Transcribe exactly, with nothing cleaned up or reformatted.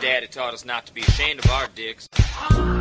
Daddy taught us not to be ashamed of our dicks.